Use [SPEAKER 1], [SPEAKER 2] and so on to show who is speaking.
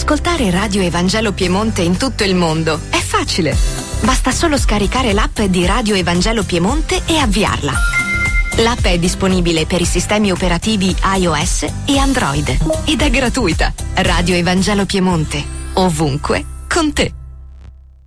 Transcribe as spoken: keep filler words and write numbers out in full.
[SPEAKER 1] Ascoltare Radio Evangelo Piemonte in tutto il mondo è facile. Basta solo scaricare l'app di Radio Evangelo Piemonte e avviarla. L'app è disponibile per i sistemi operativi iOS e Android ed è gratuita. Radio Evangelo Piemonte, ovunque, con te.